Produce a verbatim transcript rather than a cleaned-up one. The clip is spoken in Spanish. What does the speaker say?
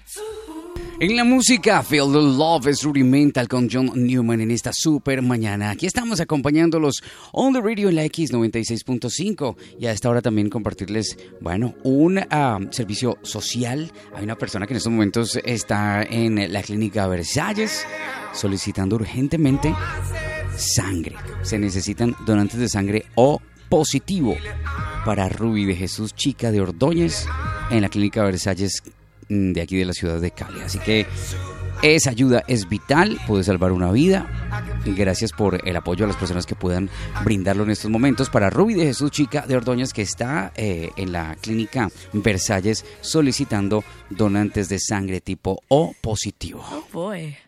En la música, Feel the Love es Rudimental con John Newman en esta super mañana. Aquí estamos acompañándolos on the radio en la X noventa y seis punto cinco y a esta hora también compartirles, bueno, un uh, servicio social. Hay una persona que en estos momentos está en la clínica Versalles solicitando urgentemente sangre. Se necesitan donantes de sangre O positivo para Ruby de Jesús Chica de Ordóñez en la clínica Versalles de aquí de la ciudad de Cali. Así que esa ayuda es vital, puede salvar una vida. Gracias por el apoyo a las personas que puedan brindarlo en estos momentos. Para Ruby de Jesús Chica de Ordóñez, que está eh, en la clínica Versalles solicitando donantes de sangre tipo O positivo. Oh boy.